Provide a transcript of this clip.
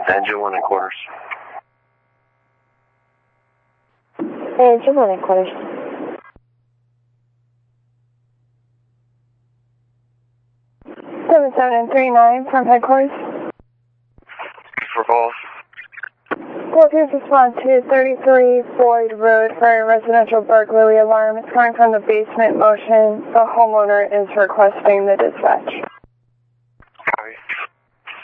Angel 1 and quarters. Angel 1 and quarters. 7739 from headquarters. For calls. Please respond to 33 Floyd Road for a residential burglary alarm. It's coming from the basement motion. The homeowner is requesting the dispatch.